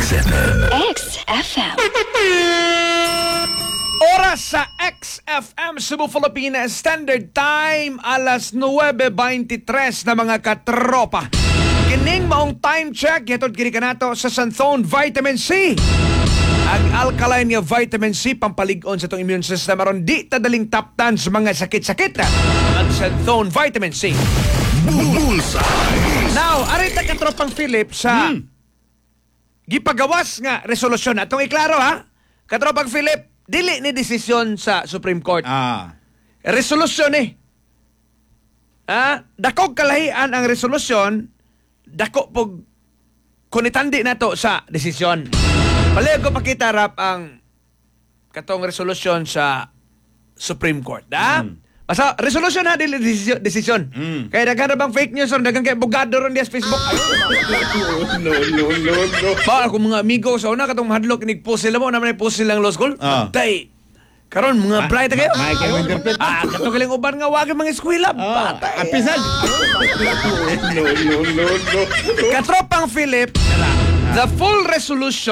XFM. Oras sa XFM Cebu, Philippines Standard Time, alas 9:23 na mga katropa. Kining maong time check, yatod kini kanato sa Santhone Vitamin C. Ang alkaline nga vitamin C pampalig-on sa itong immune system aron di tadaling taptan sa mga sakit-sakit. Ang Santhone Vitamin C. Bullseye. Now, arit na katropang Philip sa gipagawas nga resolusyon. Atong iklaro ha, katropang Philip, dili ni desisyon sa Supreme Court. Resolusyon dakog kalahian ang resolusyon, dako pog kunitandi nato sa desisyon. Palayo ko pakita rap ang katong resolusyon sa Supreme Court. Basta resolusyon ha, dili desisyon. Kaya daghan bang fake news or daghan kay abogado ron dias Facebook. No. Ba ako mga amigo sa una katong mahadlok inig post sila mo naman post silang law school. Tay karon mga bright kayo. Katong galing uban nga wag mga eskwela. Apisan. No. Katropang Philip, the full resolution